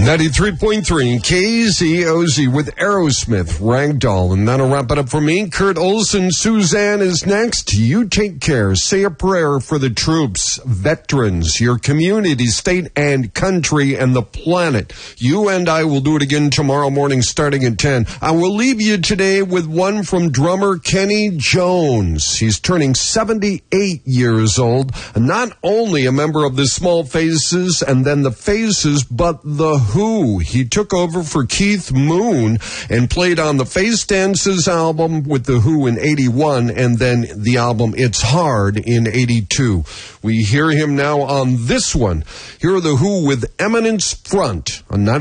93.3 KZOZ with Aerosmith, Ragdoll. And that'll wrap it up for me. Kurt Olson, Suzanne is next. You take care. Say a prayer for the troops, veterans, your community, state and country, and the planet. You and I will do it again tomorrow morning starting at 10. I will leave you today with one from drummer Kenny Jones. He's turning 78 years old. Not only a member of the Small Faces and then the Faces, but the Who. He took over for Keith Moon and played on the Face Dances album with the Who in 81 and then the album It's Hard in 82. We hear him now on this one. Here are the Who with Eminence Front on